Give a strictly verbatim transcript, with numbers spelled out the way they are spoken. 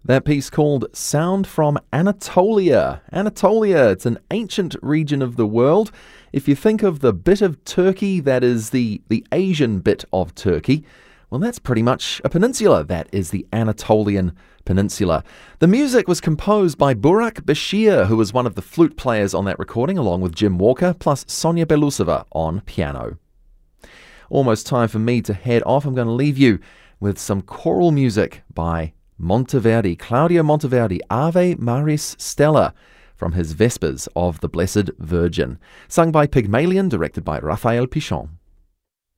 That piece called Sound from Anatolia. Anatolia, it's an ancient region of the world. If you think of the bit of Turkey that is the, the Asian bit of Turkey, well, that's pretty much a peninsula. That is the Anatolian Peninsula. The music was composed by Burak Bashir, who was one of the flute players on that recording, along with Jim Walker, plus Sonia Belousova on piano. Almost time for me to head off. I'm going to leave you with some choral music by Monteverdi, Claudio Monteverdi, Ave Maris Stella, from his Vespers of the Blessed Virgin, sung by Pygmalion, directed by Raphael Pichon.